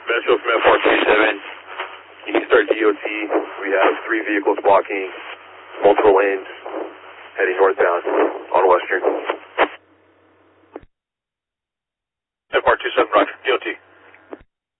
Metro from FR27. You need to start DOT. We have 3 vehicles blocking multiple lanes heading northbound on Western. FR27, roger. DOT.